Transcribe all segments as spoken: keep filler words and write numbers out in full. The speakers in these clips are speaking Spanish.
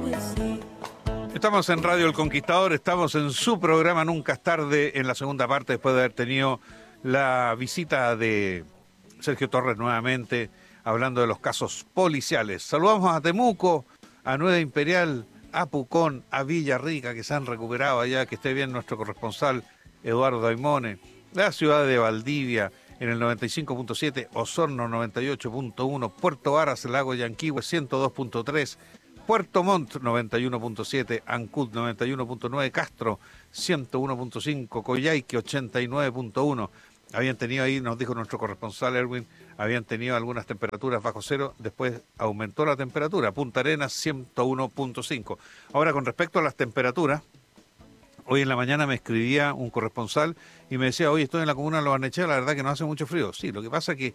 Estamos en Radio El Conquistador, estamos en su programa Nunca es Tarde, en la segunda parte, después de haber tenido la visita de Sergio Torres nuevamente, hablando de los casos policiales. Saludamos a Temuco, a Nueva Imperial, a Pucón, a Villarrica, que se han recuperado allá, que esté bien nuestro corresponsal Eduardo Aimone, la ciudad de Valdivia, en el noventa y cinco punto siete, Osorno noventa y ocho punto uno, Puerto Varas, Lago Yanquihue ciento dos punto tres, Puerto Montt noventa y uno punto siete, Ancud noventa y uno punto nueve, Castro ciento uno punto cinco, Coyhaique ochenta y nueve punto uno. Habían tenido ahí, nos dijo nuestro corresponsal Erwin, habían tenido algunas temperaturas bajo cero, después aumentó la temperatura. Punta Arenas ciento uno punto cinco. Ahora, con respecto a las temperaturas, hoy en la mañana me escribía un corresponsal y me decía, oye, estoy en la comuna de Lo Barnechea, la verdad que no hace mucho frío. Sí, lo que pasa es que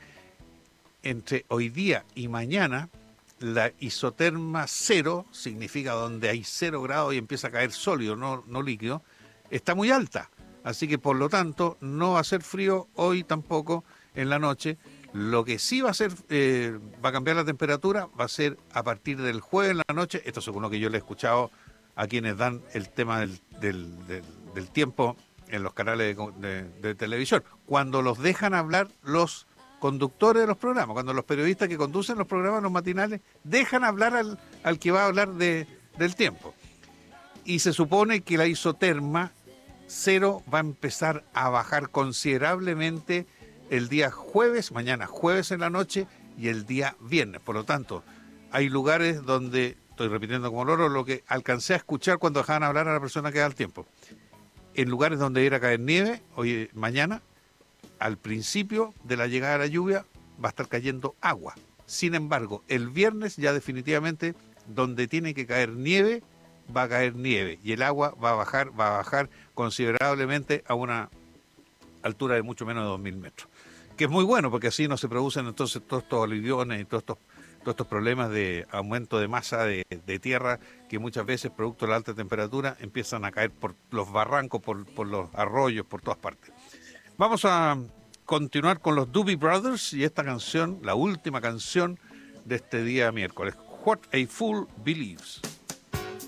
entre hoy día y mañana, la isoterma cero, significa donde hay cero grados y empieza a caer sólido, no, no líquido, está muy alta. Así que, por lo tanto, no va a ser frío hoy tampoco en la noche. Lo que sí va a ser, eh, va a cambiar la temperatura, va a ser a partir del jueves en la noche. Esto según lo que yo le he escuchado a quienes dan el tema del, del, del, del tiempo en los canales de, de, de televisión. Cuando los dejan hablar los conductores de los programas, cuando los periodistas que conducen los programas, los matinales, dejan hablar al, al que va a hablar de, del tiempo. Y se supone que la isoterma cero va a empezar a bajar considerablemente el día jueves, mañana jueves en la noche y el día viernes. Por lo tanto, hay lugares donde, estoy repitiendo como loro, lo que alcancé a escuchar cuando dejaban hablar a la persona que da el tiempo. En lugares donde iba a caer nieve, hoy mañana, al principio de la llegada de la lluvia, va a estar cayendo agua. Sin embargo, el viernes ya definitivamente, donde tiene que caer nieve, va a caer nieve y el agua va a bajar, va a bajar considerablemente a una altura de mucho menos de dos mil metros. Que es muy bueno porque así no se producen entonces todos estos aluviones y todos estos, todos estos problemas de aumento de masa de, de tierra que muchas veces, producto de la alta temperatura, empiezan a caer por los barrancos, por, por los arroyos, por todas partes. Vamos a continuar con los Doobie Brothers y esta canción, la última canción de este día miércoles, What a Fool Believes.